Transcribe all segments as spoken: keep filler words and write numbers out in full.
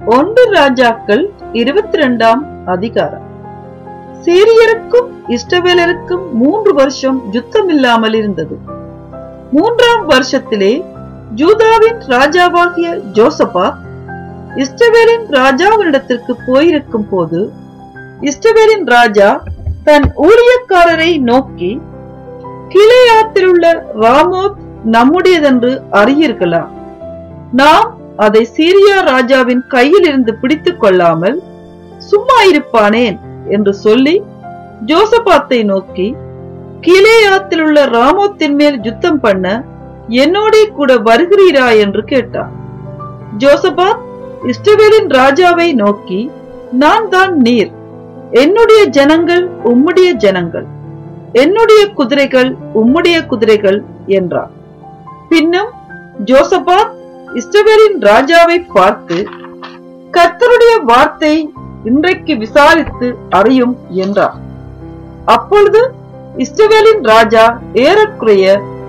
ஒன்று ராஜாக்கள் இருபத்தி இரண்டாம் அதிகாரம். சீரியருக்கும் இஸ்ரவேலருக்கும் மூன்று வருஷம் யுத்தம் இல்லாமல் இருந்தது. மூன்றாம் வருஷத்திலே யூதாவின் ராஜாவாகிய யோசபாத் இஸ்ரவேலின் ராஜாவினிடத்திற்கு போயிருக்கும் போது, இஸ்ரவேலின் ராஜா தன் ஊழியக்காரரை நோக்கி, கிளையாத்தில் உள்ள ராமோத் நம்முடையதென்று அறியீர்களா? நாம் அதை சீரியா ராஜாவின் கையில் இருந்து பிடித்துக் கொள்ளாமல் சும்மா இருப்பானேன் என்று சொல்லி யோசபாத்தை நோக்கி, கிலேயாத்தில் உள்ள ராமோத்தின் மேல் யுத்தம் பண்ண என்னோட கூட வருகிறீரா என்று கேட்டார். யோசபாத் இஸ்ரவேலின் ராஜாவை நோக்கி, நான் தான் நீர், என்னுடைய ஜனங்கள் உம்முடைய ஜனங்கள், என்னுடைய குதிரைகள் உம்முடைய குதிரைகள் என்றார். பின்னும் யோசபாத் இஸ்ரவேலின் ராஜாவை பார்த்து, கர்த்தருடைய வார்த்தை இன்றைக்கு விசாரித்து அறியும் என்றார். அப்பொழுது இஸ்ரவேலின் ராஜா ஏறக்குறைய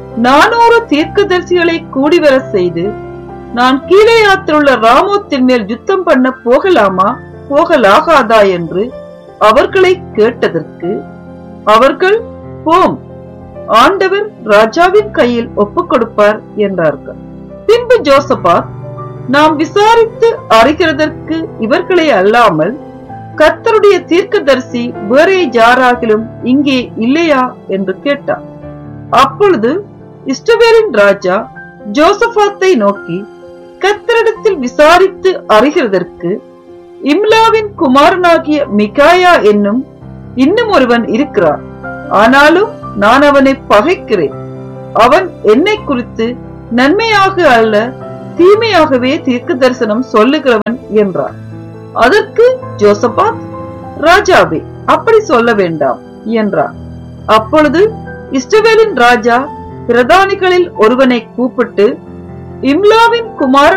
நானூறு தீர்க்கதரிசிகளை கூடிவர செய்து, நான் கீலேயாத்திலுள்ள ராமோத்தின் மேல் யுத்தம் பண்ண போகலாமா போகலாகாதா என்று அவர்களை கேட்டதற்கு அவர்கள், போம், ஆண்டவர் ராஜாவின் கையில் ஒப்புக் கொடுப்பார் என்றார்கள். பின்பு யோசபாத், நாம் விசாரித்து அறிகிறதற்கு இவர்களை அல்லாமல் கர்த்தருடைய தீர்க்கதரிசி வேறே யாராகிலும் இங்கே இல்லையா என்று கேட்டார். அப்பொழுது இஸ்ரவேலின் ராஜா யோசபாத்தை நோக்கி, கர்த்தரிடத்தில் விசாரித்து அறிகிறதற்கு இம்லாவின் குமாரனாகிய மிகாயா என்னும் இன்னும் ஒருவன் இருக்கிறார். ஆனாலும் நான் அவனை பகைக்கிறேன். அவன் என்னை குறித்து நன்மையாக அல்ல தீமையாகவே தீர்க்க தரிசனம் சொல்லுகிறவன் என்றார். அதற்கு யோசபாத், ராஜாவே, அப்படி சொல்ல வேண்டாம் என்றார். அப்பொழுது இஸ்ரவேலின் ராஜா பிரதானிகளில் ஒருவனை கூப்பிட்டு, இம்லாவின் குமாரன்